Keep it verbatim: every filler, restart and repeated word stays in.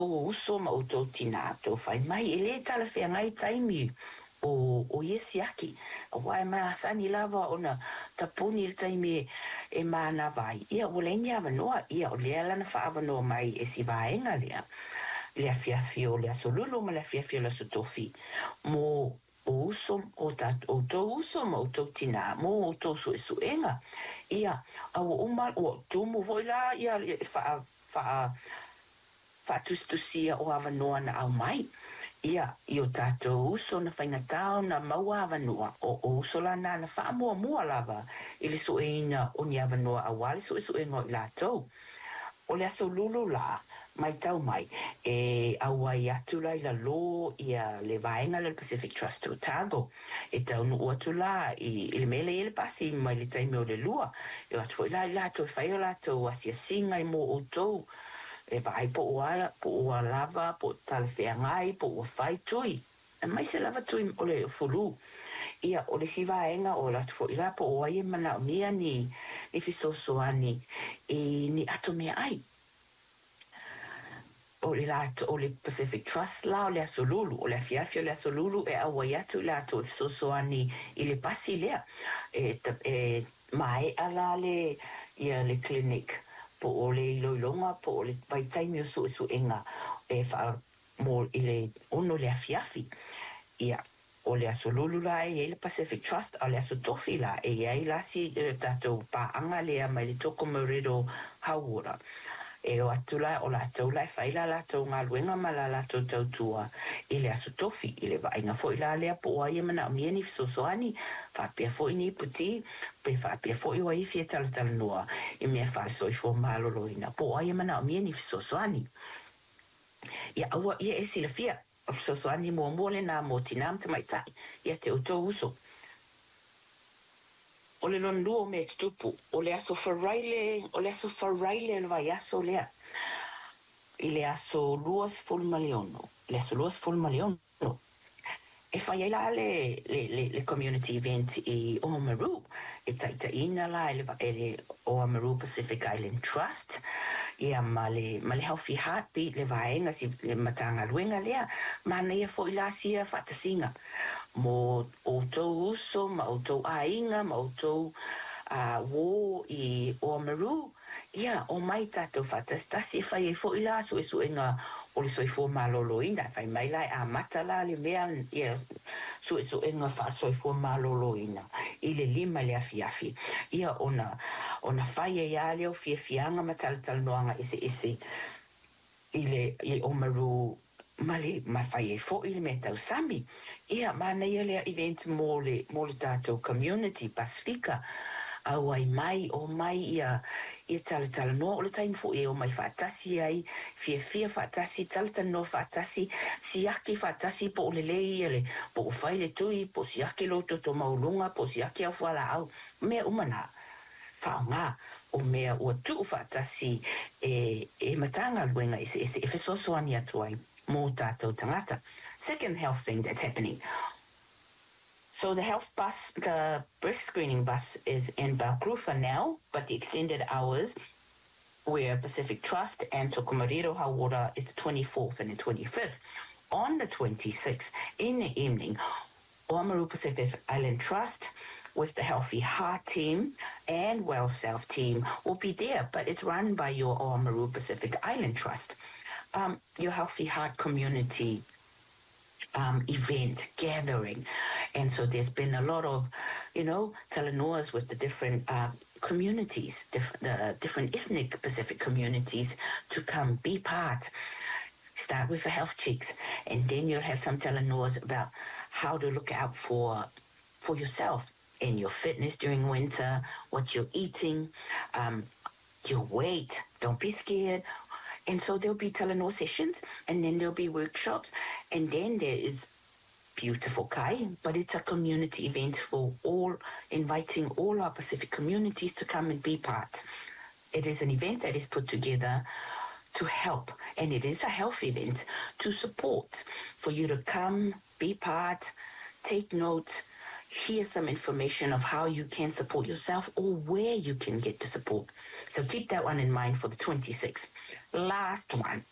uso ma uto tina to fai mai ele tala fe ngai taimi o o yesiaki o wai ma sani lava ona tapuni il taimi e mana vai ia o lenya vanoa ia o lela na fa vanoa mai e si vaenga lea le fia fio le solulu ma le fia fio la sotofi mo o uso o tat o to uso ma o to tina mo o to su su enga ia o uma o tu mo voila ia fa fa fa tustusia o avanoa na au mai ia io tato uso na whaingatau na maua avanoa o o uso la na na wha mua mua lava ili su eina o ni avanoa awali su isu engo i lato o le aso lulu la mai tau mai e awai atu la i la lo ia le vaenga le Pacific Trust Otago e tau nu atu la i le mele i le pasi mai le taimi o le lua e atu fo i la i lato e whai o lato asia singa i mo o tou e vai po ua po ua lava po talfea ngai po ua fai tui e mai se lava tui o le fulu ia o le sivaenga o la tufo ila po ua i mana unia ni ni fisosoani e ni ato mea ai o le lato o le Pacific Trust la o le asolulu o le afiafio le asolulu e aua iatu le ato e fisosoani i le pasi lea e, e mai ala le ia le clinic po o le iloilonga po o le paitaimi o su su enga e wha mo i le ono le afiafi ia o le asolulu la e le Pacific Trust o le asotofi la e ei la si e, tatou paanga lea mai le toko marido hauora e o atula o la tau la faila la tau ngā luenga ma la la tau tau tua i le asotofi i le vainga fo i la lea po o ai mana o mieni fisosoani fa pia fo i ni puti pe fa pia fo i o ai fie tala tala noa i mea fa so i fo maloloina po o ai mana o mieni fisosoani ia aua ia e sila fia o fisosoani mua mua le nā mo tinam tamaitai ia te o tau uso o le lon luo me tupu o le aso faraile o le aso faraile le vai aso lea i le aso luas full maliono le aso luas full maliono e fai la le le le, le community event i Oamaru e taita ina la e le, e le Oamaru Pacific Island Trust ia ma le ma le Healthy Heartbeat le vaenga si le matanga luenga lea mana ia fo ila sia fatasinga mo o tau uso ma o tau ainga ma o tau uh, wo i Oamaru ia o mai tatou fatastasi fai e fo ila so e su enga o le soifua malolo ina fai mai lai a mata la le mea ia su e su enga fa soifua malolo ina i le lima le afiafi ia ona ona fai e ale o fia fianga matal noanga ese ese i le i Oamaru mali ma fai e fo i le me tau sami ia mana ia le event mo le mo le tatou community Pasifika au ai mai o mai ia ia tala tala no o le taimi fu e o mai fatasi ai fia fia fatasi tala tala no fatasi siaki fatasi po le lei ele po o fai le tui po siaki lo to to maulunga po siaki au fuala au mea umana whaonga o mea ua tu fatasi e, e matanga luenga ese ese e fesosoani atuai mo tātou tangata. Second health thing that's happening. So the health bus, the breast screening bus is in Balcrufa now, but the extended hours where Pacific Trust and Tokomariro Hauora is the twenty-fourth and the twenty-fifth. On the twenty-sixth, in the evening, Oamaru Pacific Island Trust with the Healthy Heart team and Well Self team will be there, but it's run by your Oamaru Pacific Island Trust. Um, your Healthy Heart community um, event gathering. And so there's been a lot of, you know, telenoas with the different uh, communities, diff- the different ethnic Pacific communities to come be part. Start with the health checks, and then you'll have some telenoas about how to look out for for yourself and your fitness during winter, what you're eating, um, your weight. Don't be scared. And so there'll be telenoa sessions, and then there'll be workshops, and then there is beautiful kai, but it's a community event for all, inviting all our Pacific communities to come and be part. It is an event that is put together to help, and it is a health event to support, for you to come, be part, take note, hear some information of how you can support yourself or where you can get the support. So keep that one in mind for the twenty-sixth. Last one.